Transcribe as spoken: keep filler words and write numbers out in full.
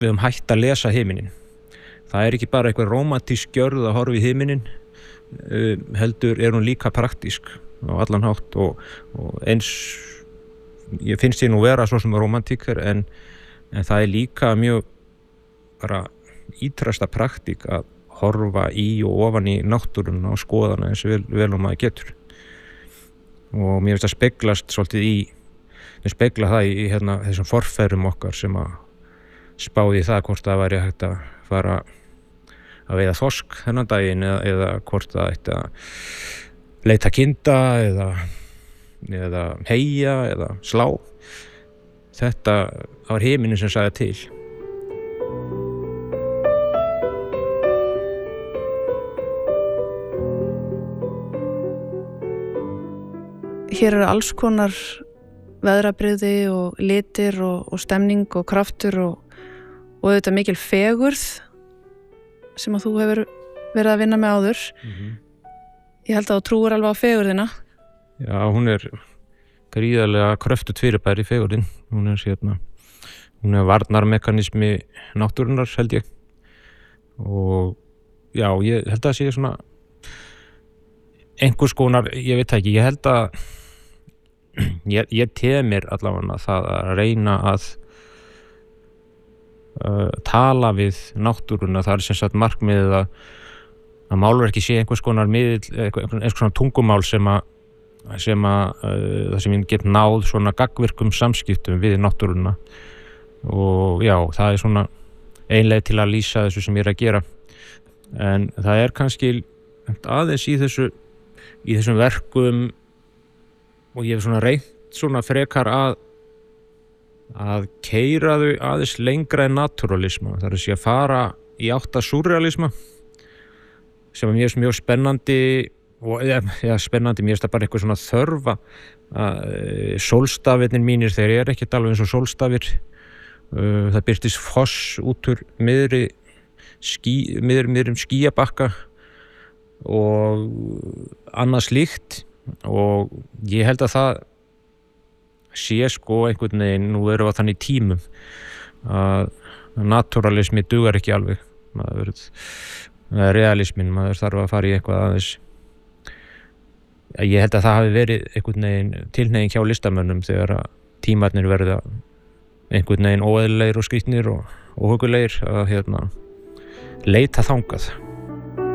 við höfum hætt að lesa himininn. Það er ekki bara eitthvað rómantísk gjörð að horfa í himininn, uh, heldur er hún líka praktísk á allan hátt og, og eins, ég finnst ég nú vera svo sem rómantíker en, en það er líka mjög bara ítrasta praktík að horfa í og ofan í náttúruna og skoðana eins vel, vel og maður getur. Og mér finnst að speglast svolítið í, við spegla það í hérna, þessum forfeðrum okkar sem að spáði það hvort það væri hægt að fara að veiða þorsk þennan daginn eða, eða hvort það ætti að leita kinda eða, eða heyja eða slá. Þetta var himinin sem sagði til. Hér eru alls konar veðrabrigði og litir og, og stemning og kraftur og, og auðvitað mikil fegurð sem að þú hefur verið að vinna með áður. Mm-hmm. Ég held að þú trúir alveg á fegurðina. Já, hún er gríðarlega kröftut fyrirbæri fegurðin. Hún er hérna, hún er varnarmekanismi náttúrunnar held ég. Og já, ég held að það sé svona einhvers konar, ég veit ekki, ég held að Ég, ég temir allavega það að reyna að uh, tala við náttúruna. Það er sem sagt markmiðið að, að málverki sé einhvers konar miðl, einhvers konar tungumál sem að, sem að uh, það sem ég get náð svona gagnvirkum samskiptum við náttúruna. Og já, það er svona ein leið til að lýsa þessu sem ég er að gera. En það er kannski aðeins í þessu í þessum verkum og ég hef svona reynt svona frekar að að keyra þau aðeins lengra en naturalisma. Það er að sé að fara í átt að súrrealisma sem er mjög, mjög spennandi og ja, ja, spennandi, mér finnst það bara eitthvað svona þörfa að sólstafirnir mínir, þeir eru ekkert alveg eins og sólstafir. Það birtist foss út úr miðri skí, miður, miðrum skýjabakka og annað slíkt. Og ég held að það sé sko einhvern veginn, nú erum við þannig tímum að naturalismi dugar ekki alveg, maður realismin, maður þarf að fara í eitthvað aðeins. Ég held að það hafi verið einhvern veginn tilhneiging hjá listamönnum þegar að tímarnir verða einhvern veginn óeðlilegir og skrýtnir og óhuggulegir að hérna leita þangað.